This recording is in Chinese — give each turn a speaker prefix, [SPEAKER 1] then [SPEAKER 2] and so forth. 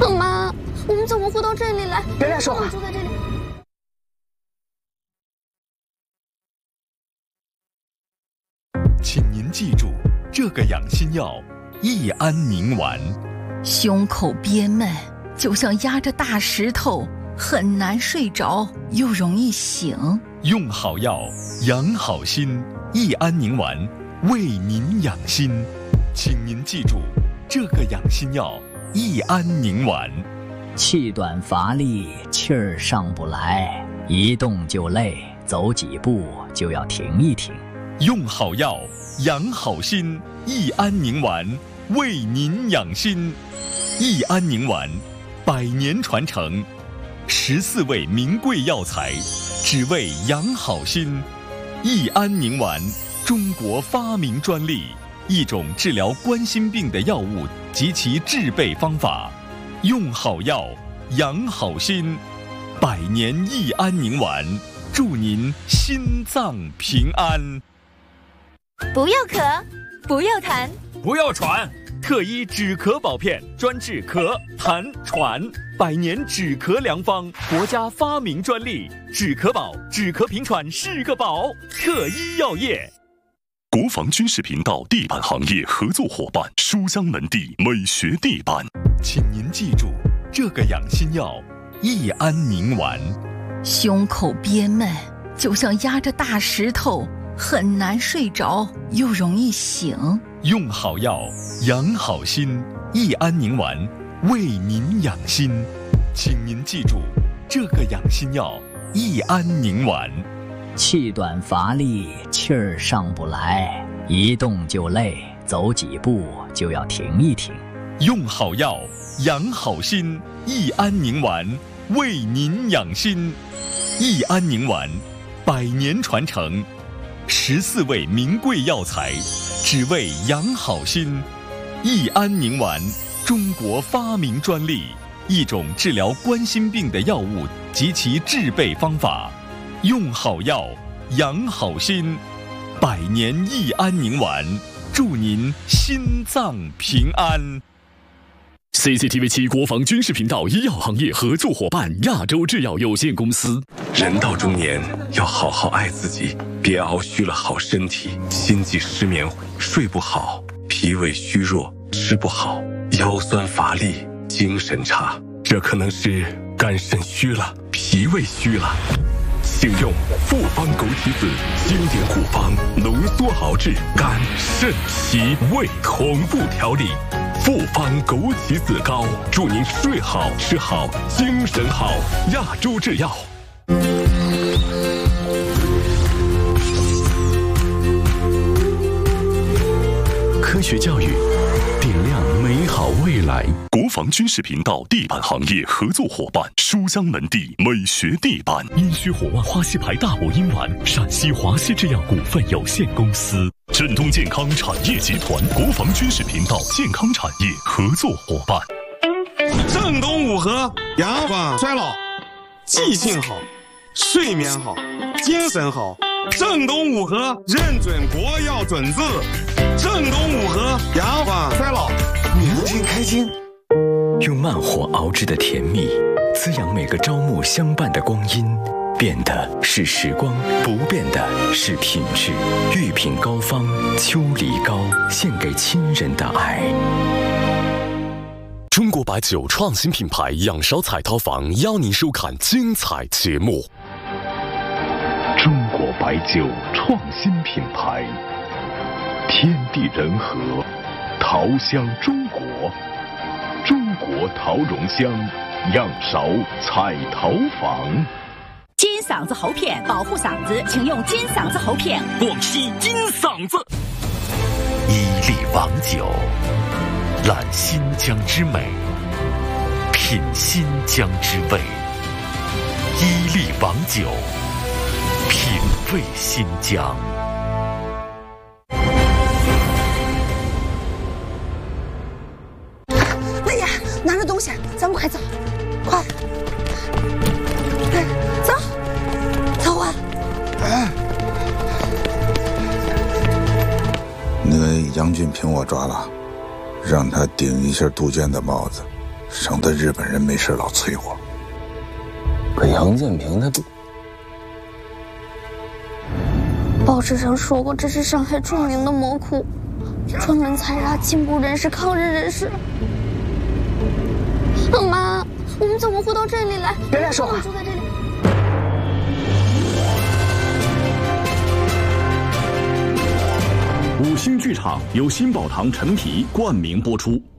[SPEAKER 1] 妈，我们怎么会到这里来？
[SPEAKER 2] 别乱说话。
[SPEAKER 1] 住在这里。
[SPEAKER 3] 请您记住，这个养心药益安宁丸。
[SPEAKER 4] 胸口憋闷，就像压着大石头，很难睡着，又容易醒。
[SPEAKER 3] 用好药，养好心，益安宁丸为您养心。请您记住，这个养心药益安宁丸。
[SPEAKER 5] 气短乏力，气儿上不来，一动就累，走几步就要停一停。
[SPEAKER 3] 用好药，养好心，益安宁丸为您养心。益安宁丸100年传承，14味名贵药材，只为养好心。益安宁丸，中国发明专利，一种治疗冠心病的药物及其制备方法。用好药，养好心，100年益安宁丸，祝您心脏平安。
[SPEAKER 1] 不要咳，不要痰，
[SPEAKER 6] 不要喘。
[SPEAKER 3] 特医止咳宝片，专治咳、痰、喘，100年止咳良方，国家发明专利。止咳宝，止咳平喘是个宝。特医药业。
[SPEAKER 7] 国防军事频道地板行业合作伙伴书香门第美学地板。
[SPEAKER 3] 请您记住，这个养心药益安宁丸。
[SPEAKER 4] 胸口憋闷，就像压着大石头，很难睡着，又容易醒。
[SPEAKER 3] 用好药，养好心，益安宁丸为您养心。请您记住，这个养心药益安宁丸。
[SPEAKER 5] 气短乏力，气儿上不来，一动就累，走几步就要停一停。
[SPEAKER 3] 用好药，养好心，益安宁丸为您养心。益安宁丸100年传承，14味名贵药材，只为养好心。益安宁丸，中国发明专利，一种治疗冠心病的药物及其制备方法。用好药，养好心，100年益安宁丸，祝您心脏平安。
[SPEAKER 7] CCTV7 国防军事频道医药行业合作伙伴亚洲制药有限公司。
[SPEAKER 8] 人到中年要好好爱自己，别熬虚了好身体，心悸失眠，睡不好，脾胃虚弱，吃不好，腰酸乏力，精神差，这可能是肝肾虚了，脾胃虚了。请用复方枸杞子经典护方，浓缩熬制肝肾脾胃同步调理。复方枸杞子膏，祝您睡好吃好精神好。亚洲制药。
[SPEAKER 7] 科学教育，点亮美好未来。国防军事频道地板行业合作伙伴书香门第美学地板。阴虚火旺花溪牌大补阴丸，陕西华西制药股份有限公司。振东健康产业集团国防军事频道健康产业合作伙伴。
[SPEAKER 9] 正东五合，延缓衰老，记性好，睡眠好，精神好。正东五合认准国药准字。正东五合，延缓衰老，年轻开心。
[SPEAKER 10] 用慢火熬制的甜蜜，滋养每个朝暮相伴的光阴。变的是时光，不变的是品质。御品膏方秋梨膏，献给亲人的爱。
[SPEAKER 7] 中国白酒创新品牌仰韶彩陶坊邀您收看精彩节目。
[SPEAKER 11] 中国白酒创新品牌，天地人和，陶香中国，中国陶容香，仰韶彩陶坊。
[SPEAKER 12] 金嗓子喉片保护嗓子，请用金嗓子喉片。
[SPEAKER 6] 广西金嗓子。
[SPEAKER 3] 伊利王酒，揽新疆之美，品新疆之味。伊利王酒，品味新疆。
[SPEAKER 2] 哎呀，拿着东西，咱们快走，快！走，走啊！
[SPEAKER 13] 哎，那个杨俊平我抓了，让他顶一下杜鹃的帽子， 省得日本人没事老催我。
[SPEAKER 14] 可杨建平他不……
[SPEAKER 15] 报纸上说过，这是上海著名的魔窟，专门采纳进步人士、抗日人士。妈，我们怎么会到这里来？
[SPEAKER 2] 别乱说话。
[SPEAKER 15] 住在这里。
[SPEAKER 16] 五星剧场由新宝堂陈皮冠名播出。